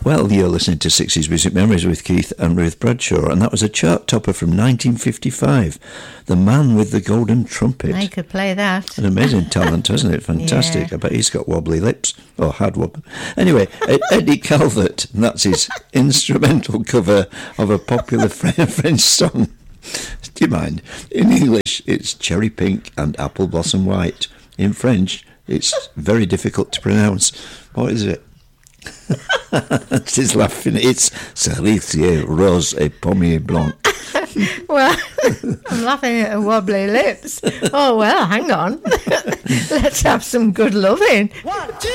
Well, you're listening to 60s Music Memories with Keith and Ruth Bradshaw, and that was a chart topper from 1955, The Man with the Golden Trumpet. I could play that. An amazing talent, hasn't it? Fantastic. Yeah. I bet he's got wobbly lips, or had wobbly. Anyway, Eddie Calvert, and that's his instrumental cover of a popular French song. Do you mind? In English, it's Cherry Pink and Apple Blossom White. In French, it's very difficult to pronounce. What is it? She's laughing. It's Cerisier Rose et Pommier Blanc. Well, I'm laughing at her wobbly lips. Oh, well, hang on. Let's have some good loving. 1, 2.